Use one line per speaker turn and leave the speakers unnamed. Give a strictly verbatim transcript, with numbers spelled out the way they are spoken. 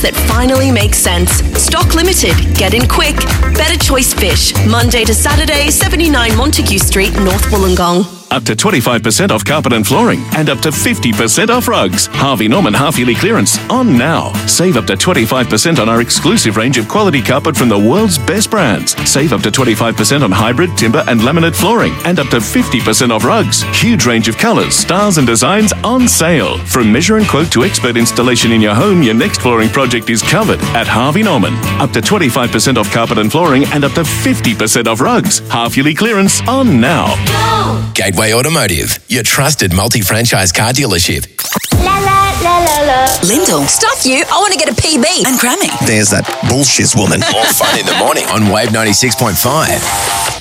that finally makes sense. Stock limited. Get in quick. Better Choice Fish. Monday to Saturday, seventy-nine Montague Street, North Wollongong.
Up to twenty-five percent off carpet and flooring and up to fifty percent off rugs. Harvey Norman half-yearly clearance on now. Save up to twenty-five percent on our exclusive range of quality carpet from the world's best brands. Save up to twenty-five percent on hybrid, timber and laminate flooring and up to fifty percent off rugs. Huge range of colours, styles and designs on sale. From measure and quote to expert installation in your home, your next flooring project is covered at Harvey Norman. Up to twenty-five percent off carpet and flooring and up to fifty percent off rugs. Half-yearly clearance on now.
Go! Gateway Automotive, your trusted multi-franchise car dealership.
La la la la la.
Lyndall, stuff you. I want to get a P B. And Grammy.
There's that bullshit woman.
More fun in the morning on Wave ninety-six point five.